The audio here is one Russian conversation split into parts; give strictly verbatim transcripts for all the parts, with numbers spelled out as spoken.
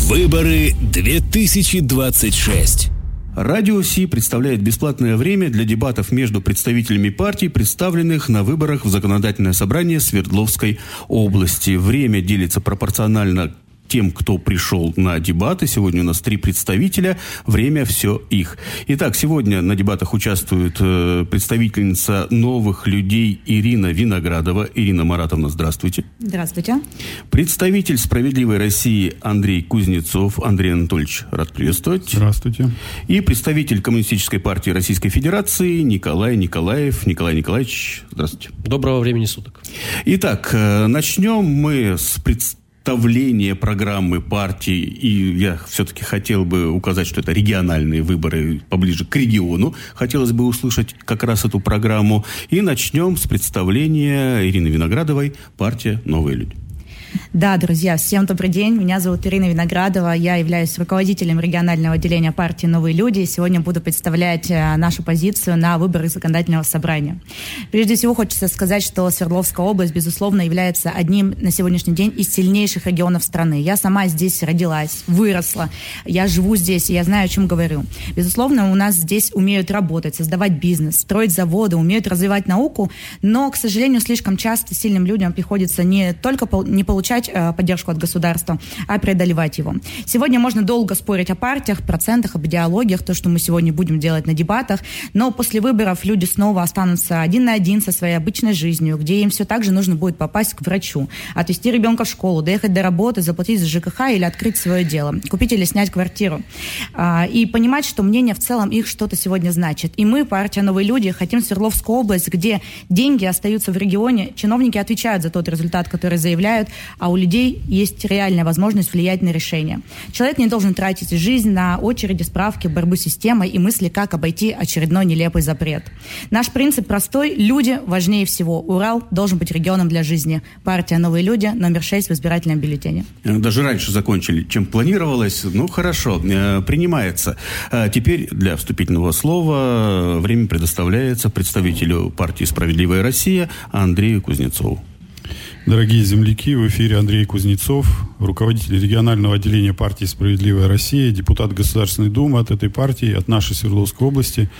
Выборы две тысячи двадцать шесть. Радио Си представляет бесплатное время для дебатов между представителями партий, представленных на выборах в Законодательное собрание Свердловской области. Время делится пропорционально тем, кто пришел на дебаты. Сегодня у нас три представителя. Время все их. Итак, сегодня на дебатах участвует э, представительница «Новых людей» Ирина Виноградова. Ирина Маратовна, здравствуйте. Здравствуйте. Представитель «Справедливой России» Андрей Кузнецов. Андрей Анатольевич, рад приветствовать. Здравствуйте. И представитель Коммунистической партии Российской Федерации Николай Николаев. Николай Николаевич, здравствуйте. Доброго времени суток. Итак, э, начнем мы с представителя Представление программы партии, и я все-таки хотел бы указать, что это региональные выборы поближе к региону. Хотелось бы услышать как раз эту программу. И начнем с представления Ирины Виноградовой, партия «Новые люди». Да, друзья, всем добрый день. Меня зовут Ирина Виноградова. Я являюсь руководителем регионального отделения партии «Новые люди». Сегодня буду представлять нашу позицию на выборах законодательного собрания. Прежде всего, хочется сказать, что Свердловская область, безусловно, является одним на сегодняшний день из сильнейших регионов страны. Я сама здесь родилась, выросла. Я живу здесь, и я знаю, о чем говорю. Безусловно, у нас здесь умеют работать, создавать бизнес, строить заводы, умеют развивать науку. Но, к сожалению, слишком часто сильным людям приходится не только не получать получать э, поддержку от государства, а преодолевать его. Сегодня можно долго спорить о партиях, процентах, об идеологиях, то, что мы сегодня будем делать на дебатах, но после выборов люди снова останутся один на один со своей обычной жизнью, где им все так же нужно будет попасть к врачу, отвезти ребенка в школу, доехать до работы, заплатить за ЖКХ или открыть свое дело, купить или снять квартиру. А, и понимать, что мнение в целом их что-то сегодня значит. И мы, партия «Новые люди», хотим Свердловскую область, где деньги остаются в регионе, чиновники отвечают за тот результат, который заявляют, а у людей есть реальная возможность влиять на решения. Человек не должен тратить жизнь на очереди, справки, борьбу с системой и мысли, как обойти очередной нелепый запрет. Наш принцип простой. Люди важнее всего. Урал должен быть регионом для жизни. Партия «Новые люди», номер шесть в избирательном бюллетене. Даже раньше закончили, чем планировалось. Ну, хорошо, принимается. Теперь для вступительного слова время предоставляется представителю партии «Справедливая Россия» Андрею Кузнецову. Дорогие земляки, в эфире Андрей Кузнецов, руководитель регионального отделения партии «Справедливая Россия», депутат Государственной Думы от этой партии, от нашей Свердловской области,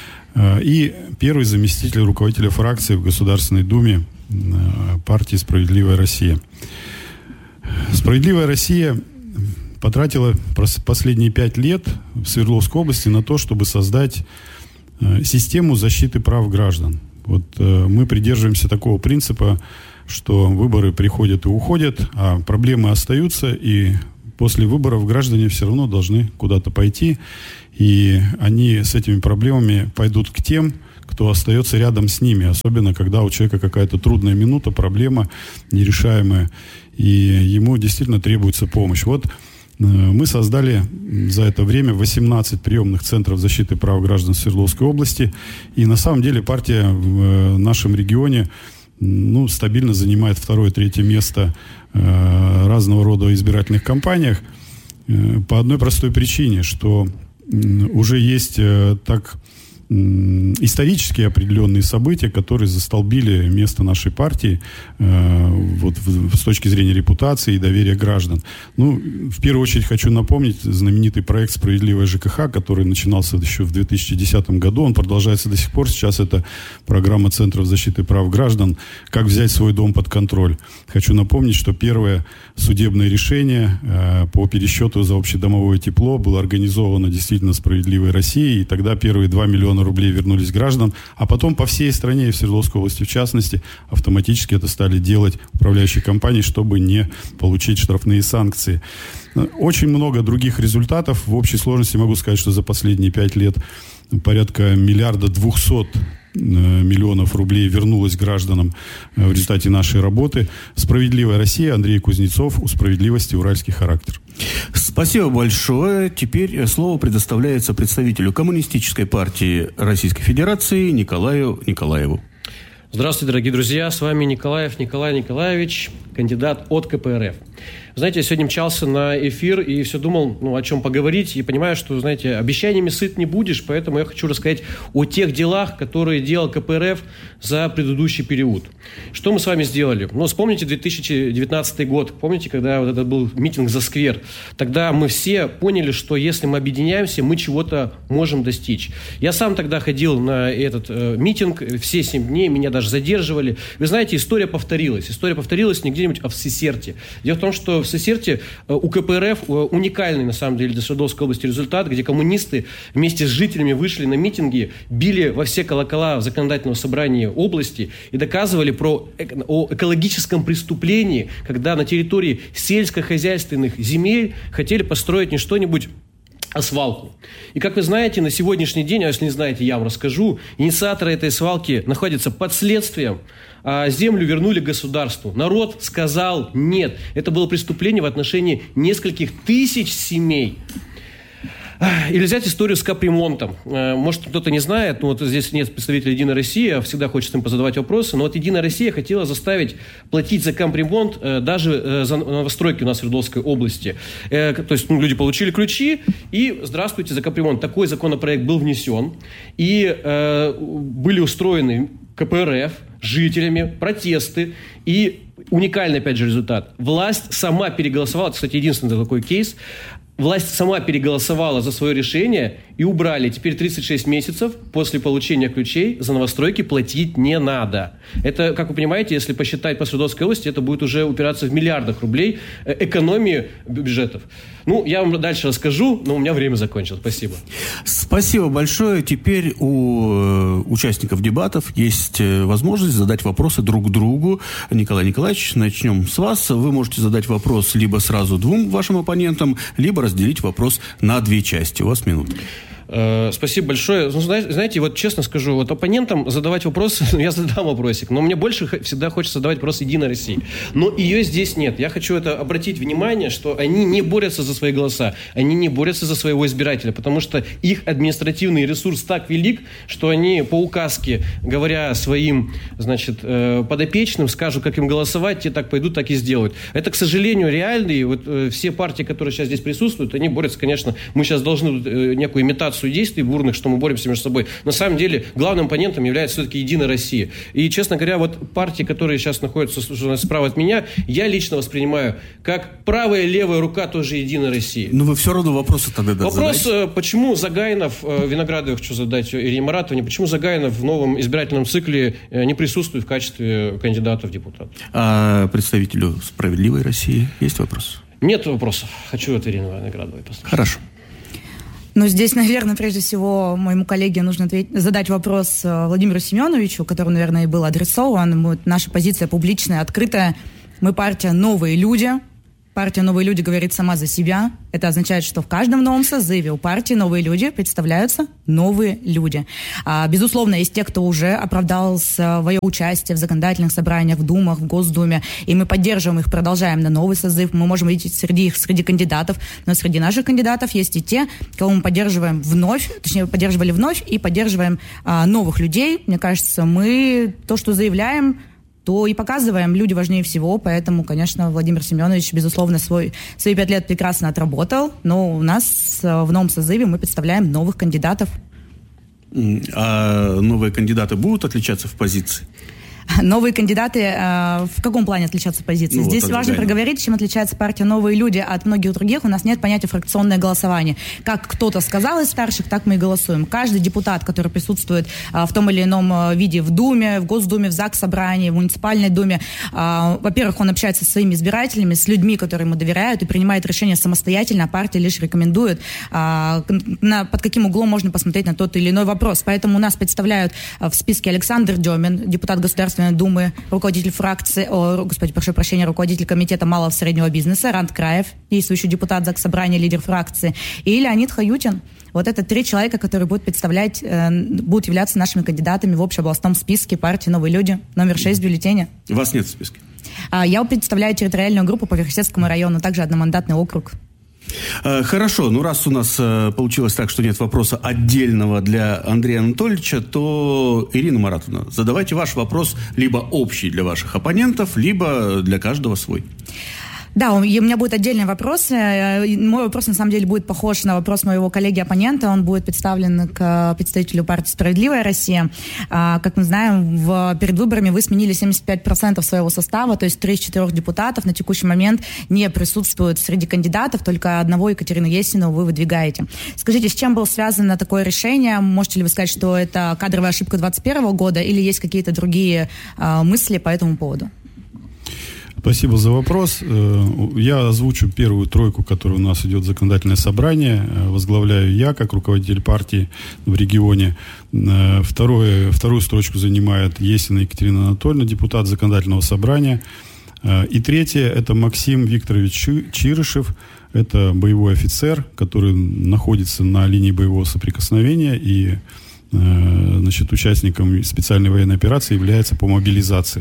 и первый заместитель руководителя фракции в Государственной Думе партии «Справедливая Россия». «Справедливая Россия» потратила последние пять лет в Свердловской области на то, чтобы создать систему защиты прав граждан. Вот мы придерживаемся такого принципа, что выборы приходят и уходят, а проблемы остаются, и после выборов граждане все равно должны куда-то пойти, и они с этими проблемами пойдут к тем, кто остается рядом с ними, особенно когда у человека какая-то трудная минута, проблема нерешаемая, и ему действительно требуется помощь. Вот мы создали за это время восемнадцать приемных центров защиты прав граждан Свердловской области, и на самом деле партия в нашем регионе ну, стабильно занимает второе-третье место э, разного рода избирательных кампаниях э, по одной простой причине, что э, уже есть э, так э, исторические определенные события, которые застолбили место нашей партии э, вот, в, с точки зрения репутации и доверия граждан. Ну, в первую очередь хочу напомнить знаменитый проект «Справедливая ЖКХ», который начинался еще в две тысячи десятом году. Он продолжается до сих пор. Сейчас это программа Центров защиты прав граждан «Как взять свой дом под контроль». Хочу напомнить, что первое судебное решение э, по пересчету за общедомовое тепло было организовано действительно «Справедливой Россией», и тогда первые два миллиона рублей вернулись гражданам, а потом по всей стране и в Свердловской области в частности автоматически это стали делать управляющие компании, чтобы не получить штрафные санкции. Очень много других результатов. В общей сложности могу сказать, что за последние пять лет порядка миллиарда двухсот миллионов рублей вернулось гражданам в результате нашей работы. «Справедливая Россия», Андрей Кузнецов, «У справедливости уральский характер». Спасибо большое. Теперь слово предоставляется представителю Коммунистической партии Российской Федерации Николаю Николаеву. Здравствуйте, дорогие друзья. С вами Николаев Николай Николаевич, кандидат от ка пэ эр эф. Знаете, я сегодня мчался на эфир и все думал, ну, о чем поговорить, и понимаю, что, знаете, обещаниями сыт не будешь, поэтому я хочу рассказать о тех делах, которые делал ка пэ эр эф за предыдущий период. Что мы с вами сделали? Ну, вспомните две тысячи девятнадцатый год, помните, когда вот это был митинг за сквер? Тогда мы все поняли, что если мы объединяемся, мы чего-то можем достичь. Я сам тогда ходил на этот э, митинг, все семь дней, меня даже задерживали. Вы знаете, история повторилась. История повторилась не где-нибудь, а в Сесерте. Дело в том, что в Сесерте у ка пэ эр эф уникальный, на самом деле, для Свердловской области результат, где коммунисты вместе с жителями вышли на митинги, били во все колокола в законодательном собрании области и доказывали про эко- о экологическом преступлении, когда на территории сельскохозяйственных земель хотели построить не что-нибудь, а свалку. И, как вы знаете, на сегодняшний день, а если не знаете, я вам расскажу, инициаторы этой свалки находятся под следствием, а землю вернули государству. Народ сказал нет. Это было преступление в отношении нескольких тысяч семей. Или взять историю с капремонтом. Может, кто-то не знает, но вот здесь нет представителей «Единой России», а всегда хочется им позадавать вопросы, но вот «Единая Россия» хотела заставить платить за капремонт даже за новостройки у нас в Свердловской области. То есть ну, люди получили ключи, и здравствуйте за капремонт. Такой законопроект был внесен, и э, были устроены ка пэ эр эф жителями протесты, и уникальный, опять же, результат. Власть сама переголосовала, это, кстати, единственный такой кейс, власть сама переголосовала за свое решение и убрали. Теперь тридцать шесть месяцев после получения ключей за новостройки платить не надо. Это, как вы понимаете, если посчитать по Свердловской области, это будет уже упираться в миллиардах рублей экономии бюджетов. Ну, я вам дальше расскажу, но у меня время закончилось. Спасибо. Спасибо большое. Теперь у участников дебатов есть возможность задать вопросы друг другу. Николай Николаевич, начнем с вас. Вы можете задать вопрос либо сразу двум вашим оппонентам, либо разделить вопрос на две части. У вас минута. Спасибо большое. Ну, знаете, вот честно скажу, вот оппонентам задавать вопросы, я задам вопросик, но мне больше всегда хочется задавать вопрос «Единой России». Но ее здесь нет. Я хочу это обратить внимание, что они не борются за свои голоса, они не борются за своего избирателя, потому что их административный ресурс так велик, что они по указке, говоря своим, значит, подопечным, скажут, как им голосовать, те так пойдут, так и сделают. Это, к сожалению, реально, и вот все партии, которые сейчас здесь присутствуют, они борются, конечно, мы сейчас должны некую имитацию действий бурных, что мы боремся между собой. На самом деле, главным оппонентом является все-таки «Единая Россия». И, честно говоря, вот партии, которые сейчас находятся справа от меня, я лично воспринимаю как правая и левая рука тоже «Единой России». Но вы все равно вопросы тогда Вопрос, задайте. Почему Загайнов, Виноградову хочу задать Ирине Маратовне, почему Загайнов в новом избирательном цикле не присутствует в качестве кандидата в депутаты? А представителю «Справедливой России» есть вопрос? Нет вопросов. Хочу от Ирины Виноградовой послушать. Хорошо. Ну, здесь, наверное, прежде всего, моему коллеге нужно ответить, задать вопрос Владимиру Семеновичу, который, наверное, и был адресован. Мы, наша позиция публичная, открытая. Мы партия «Новые люди». Партия «Новые люди» говорит сама за себя. Это означает, что в каждом новом созыве у партии «Новые люди» представляются новые люди. А, безусловно, есть те, кто уже оправдал свое участие в законодательных собраниях, в Думах, в Госдуме. И мы поддерживаем их, продолжаем на новый созыв. Мы можем видеть среди их, среди кандидатов. Но среди наших кандидатов есть и те, кого мы поддерживаем вновь, точнее, поддерживали вновь и поддерживаем а, новых людей. Мне кажется, мы то, что заявляем, то и показываем. Люди важнее всего, поэтому, конечно, Владимир Семенович, безусловно, свой, свои пять лет прекрасно отработал, но у нас в новом созыве мы представляем новых кандидатов. А новые кандидаты будут отличаться в позиции? Новые кандидаты э, в каком плане отличаться позиции? Ну, Здесь вот важно проговорить, чем отличается партия «Новые люди» от многих других. У нас нет понятия фракционное голосование. Как кто-то сказал из старших, так мы и голосуем. Каждый депутат, который присутствует э, в том или ином виде в Думе, в Госдуме, в ЗАГС-собрании, в муниципальной Думе, э, во-первых, он общается со своими избирателями, с людьми, которые ему доверяют, и принимает решения самостоятельно, а партия лишь рекомендует, э, на, под каким углом можно посмотреть на тот или иной вопрос. Поэтому у нас представляют в списке Александр Демин, депутат Государственной Думы, руководитель фракции, о, господи, прошу прощения, руководитель комитета малого и среднего бизнеса, Рант Краев, действующий депутат Заксобрания, лидер фракции, и Леонид Хаютин. Вот это три человека, которые будут представлять, э, будут являться нашими кандидатами в общеобластном списке партии «Новые люди», номер шесть в бюллетене. Вас нет в списке? А, я представляю территориальную группу по Верхесецкому району, также одномандатный округ. Хорошо, ну раз у нас получилось так, что нет вопроса отдельного для Андрея Анатольевича, то, Ирина Маратовна, задавайте ваш вопрос либо общий для ваших оппонентов, либо для каждого свой. Да, у меня будет отдельный вопрос. Мой вопрос, на самом деле, будет похож на вопрос моего коллеги-оппонента. Он будет представлен к представителю партии «Справедливая Россия». Как мы знаем, в, перед выборами вы сменили семьдесят пять процентов своего состава, то есть три из четырех депутатов на текущий момент не присутствуют среди кандидатов, только одного, Екатерину Есину, вы выдвигаете. Скажите, с чем было связано такое решение? Можете ли вы сказать, что это кадровая ошибка двадцать первого года или есть какие-то другие э, мысли по этому поводу? Спасибо за вопрос. Я озвучу первую тройку, которая у нас идет в законодательное собрание. Возглавляю я, как руководитель партии в регионе. Второе, вторую строчку занимает Есина Екатерина Анатольевна, депутат законодательного собрания. И третье – это Максим Викторович Чирышев. Это боевой офицер, который находится на линии боевого соприкосновения и, значит, участником специальной военной операции является по мобилизации.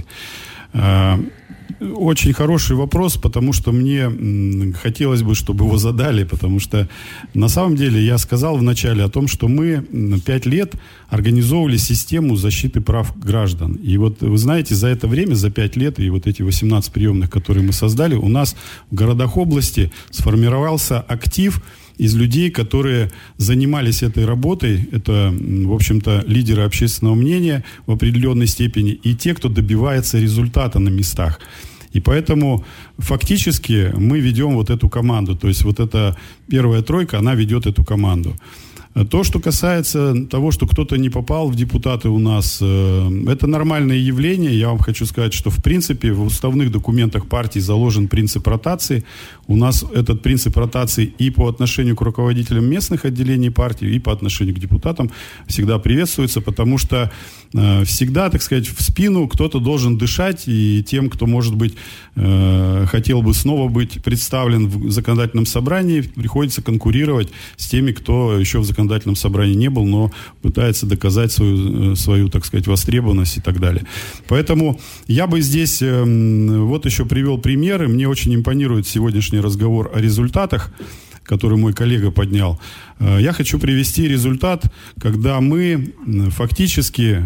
Очень хороший вопрос, потому что мне хотелось бы, чтобы его задали, потому что на самом деле я сказал вначале о том, что мы пять лет организовывали систему защиты прав граждан. И вот вы знаете, за это время, за пять лет, и вот эти восемнадцать приемных, которые мы создали, у нас в городах области сформировался актив из людей, которые занимались этой работой. Это, в общем-то, лидеры общественного мнения в определенной степени и те, кто добивается результата на местах. И поэтому фактически мы ведем вот эту команду. То есть вот эта первая тройка, она ведет эту команду. То, что касается того, что кто-то не попал в депутаты у нас, это нормальное явление. Я вам хочу сказать, что в принципе в уставных документах партии заложен принцип ротации. У нас этот принцип ротации и по отношению к руководителям местных отделений партии, и по отношению к депутатам всегда приветствуется, потому что всегда, так сказать, в спину кто-то должен дышать, и тем, кто, может быть, хотел бы снова быть представлен в законодательном собрании, приходится конкурировать с теми, кто еще в законодательном собрании не был, но пытается доказать свою, свою, так сказать, востребованность и так далее. Поэтому я бы здесь вот еще привел примеры. Мне очень импонирует сегодняшний разговор о результатах, который мой коллега поднял. Я хочу привести результат, когда мы фактически,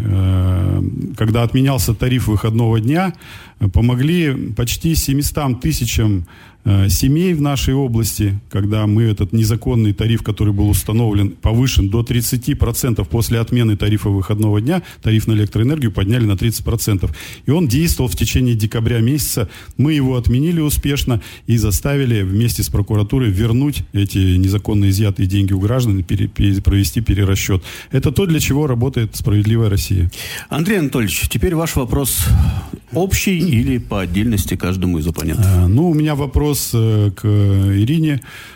когда отменялся тариф выходного дня, помогли почти семьстам тысячам семей в нашей области, когда мы этот незаконный тариф, который был установлен, повышен до тридцать процентов после отмены тарифа выходного дня, тариф на электроэнергию подняли на тридцать процентов. И он действовал в течение декабря месяца. Мы его отменили успешно и заставили вместе с прокуратурой вернуть эти незаконно изъятые деньги у граждан и пере, пере, провести перерасчет. Это то, для чего работает «Справедливая Россия». Андрей Анатольевич, теперь ваш вопрос общий или по отдельности каждому из оппонентов? А, ну, у меня вопрос к Ирине.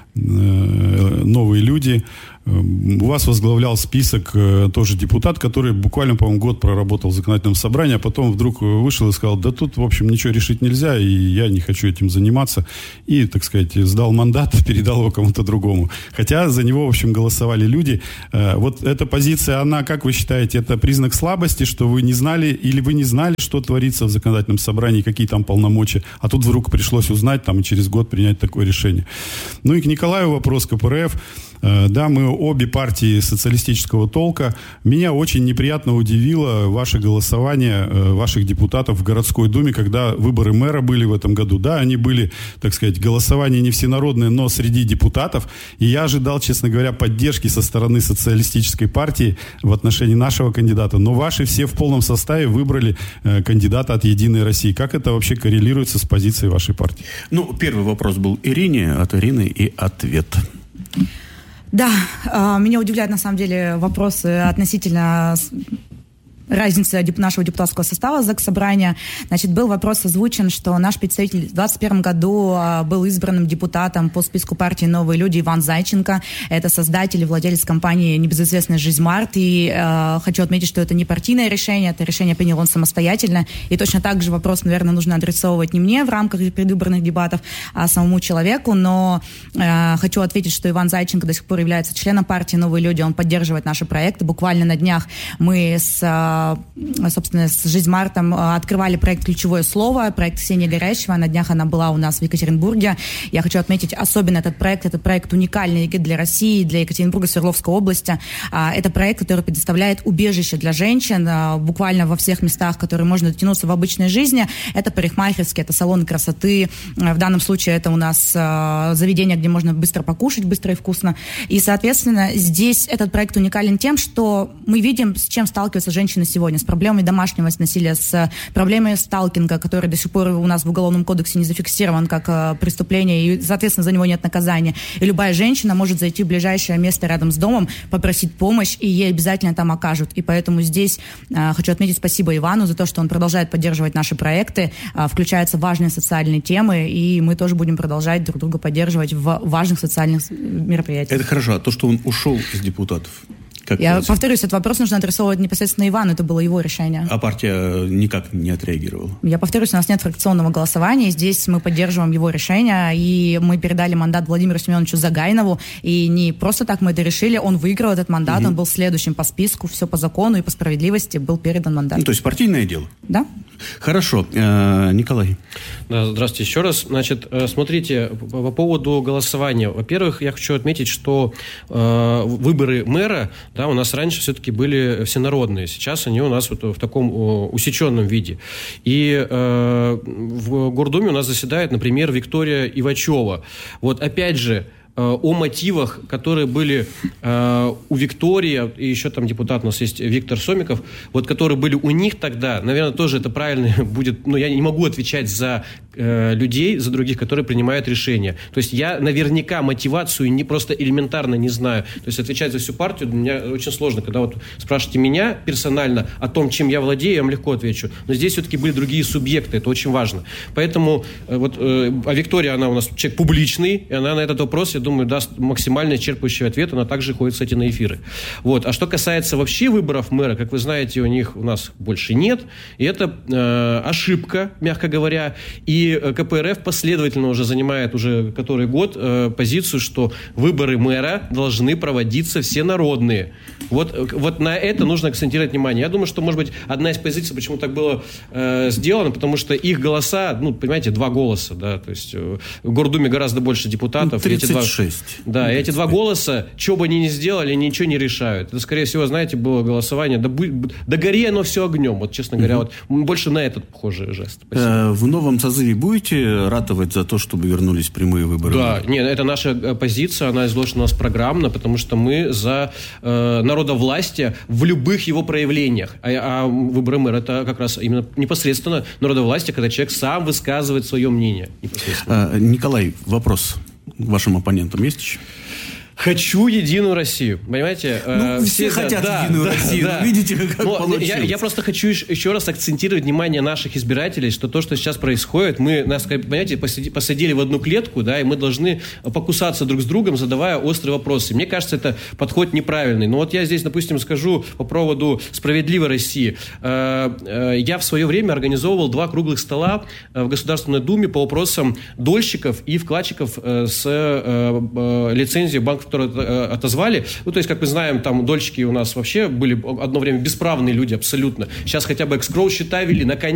Новые люди. У вас возглавлял список тоже депутат, который буквально, по-моему, год проработал в законодательном собрании, а потом вдруг вышел и сказал, да тут, в общем, ничего решить нельзя, и я не хочу этим заниматься. И, так сказать, сдал мандат, передал его кому-то другому. Хотя за него, в общем, голосовали люди. Вот эта позиция, она, как вы считаете, это признак слабости, что вы не знали, или вы не знали, что творится в законодательном собрании, какие там полномочия, а тут вдруг пришлось узнать, там, и через год принять такое решение. Ну и к Николаю вопрос, ка пэ эр эф. Да, мы обе партии социалистического толка. Меня очень неприятно удивило ваше голосование ваших депутатов в городской думе, когда выборы мэра были в этом году. Да, они были, так сказать, голосование не всенародное, но среди депутатов. И я ожидал, честно говоря, поддержки со стороны социалистической партии в отношении нашего кандидата. Но ваши все в полном составе выбрали кандидата от «Единой России». Как это вообще коррелируется с позицией вашей партии? Ну, первый вопрос был Ирине, от Ирины и ответ. Да, меня удивляют, на самом деле, вопросы относительно разницы нашего депутатского состава Заксобрания. Значит, был вопрос озвучен, что наш представитель в двадцать первом году был избранным депутатом по списку партии «Новые люди» Иван Зайченко. Это создатель и владелец компании небезызвестная «Жизмарт». И э, хочу отметить, что это не партийное решение, это решение принял он самостоятельно. И точно так же вопрос, наверное, нужно адресовывать не мне в рамках предвыборных дебатов, а самому человеку. Но э, хочу ответить, что Иван Зайченко до сих пор является членом партии «Новые люди». Он поддерживает наши проекты. Буквально на днях мы с собственно, с Жизмартом открывали проект «Ключевое слово», проект Ксении Горящева. На днях она была у нас в Екатеринбурге. Я хочу отметить особенно этот проект. Это проект уникальный для России, для Екатеринбурга, Свердловской области. Это проект, который предоставляет убежище для женщин буквально во всех местах, которые можно дотянуться в обычной жизни. Это парикмахерские, это салоны красоты. В данном случае это у нас заведение, где можно быстро покушать, быстро и вкусно. И, соответственно, здесь этот проект уникален тем, что мы видим, с чем сталкиваются женщины сегодня. С проблемами домашнего насилия, с проблемами сталкинга, который до сих пор у нас в Уголовном кодексе не зафиксирован как преступление, и, соответственно, за него нет наказания. И любая женщина может зайти в ближайшее место рядом с домом, попросить помощь, и ей обязательно там окажут. И поэтому здесь э, хочу отметить спасибо Ивану за то, что он продолжает поддерживать наши проекты, э, включаются важные социальные темы, и мы тоже будем продолжать друг друга поддерживать в важных социальных мероприятиях. Это хорошо. А то, что он ушел из депутатов? Как Я повторюсь, этот вопрос нужно адресовывать непосредственно Ивану, это было его решение. А партия никак не отреагировала? Я повторюсь, у нас нет фракционного голосования, здесь мы поддерживаем его решение, и мы передали мандат Владимиру Семеновичу Загайнову, и не просто так мы это решили, он выиграл этот мандат, угу. Он был следующим по списку, все по закону и по справедливости был передан мандат. Ну, то есть партийное дело? Да. Хорошо. Э, Николай. Да, здравствуйте еще раз. Значит, смотрите, по поводу голосования. Во-первых, я хочу отметить, что э, выборы мэра, да, у нас раньше все-таки были всенародные. Сейчас они у нас вот в таком о, усеченном виде. И э, в Гордуме у нас заседает, например, Виктория Ивачева. Вот опять же, о мотивах, которые были э, у Виктории, и еще там депутат у нас есть Виктор Сомиков, вот которые были у них тогда, наверное, тоже это правильно будет, но я не могу отвечать за э, людей, за других, которые принимают решения. То есть я наверняка мотивацию не просто элементарно не знаю. То есть отвечать за всю партию для меня очень сложно. Когда вот спрашиваете меня персонально о том, чем я владею, я вам легко отвечу. Но здесь все-таки были другие субъекты, это очень важно. Поэтому э, вот, э, а Виктория, она у нас человек публичный, и она на этот вопрос, я думаю, даст максимально исчерпывающий ответ. Она также ходит, кстати, на эфиры. Вот. А что касается вообще выборов мэра, как вы знаете, у них у нас больше нет. И это э, ошибка, мягко говоря. И КПРФ последовательно уже занимает уже который год э, позицию, что выборы мэра должны проводиться всенародные. Вот, вот на это нужно акцентировать внимание. Я думаю, что, может быть, одна из позиций, почему так было э, сделано, потому что их голоса, ну, понимаете, два голоса, да, то есть э, в Гордуме гораздо больше депутатов. тридцать шесть. Да, и эти два голоса, что бы они ни сделали, ничего не решают. Это, скорее всего, знаете, было голосование, да, да гори оно все огнем. Вот, честно говоря, угу. вот больше на этот похожий жест. Спасибо. В новом созыве будете ратовать за то, чтобы вернулись прямые выборы? Да, нет, это наша позиция, она изложена у нас программно, потому что мы за э, народовластие в любых его проявлениях. А, а выборы мэра — это как раз именно непосредственно народовластие, когда человек сам высказывает свое мнение. А, Николай, вопрос вашим оппонентам есть еще? Хочу единую Россию. Понимаете? Ну, все, все хотят да, единую да, Россию. Да. Видите, как Но получилось. Я, я просто хочу еще раз акцентировать внимание наших избирателей, что то, что сейчас происходит, мы, нас, понимаете, посадили, посадили в одну клетку, да, и мы должны покусаться друг с другом, задавая острые вопросы. Мне кажется, это подход неправильный. Но вот я здесь, допустим, скажу по поводу справедливой России. Я в свое время организовывал два круглых стола в Государственной Думе по вопросам дольщиков и вкладчиков с лицензией банков, которые отозвали. Ну, то есть, как мы знаем, там дольщики у нас вообще были одно время бесправные люди абсолютно. Сейчас хотя бы экскроу счета вели, наконец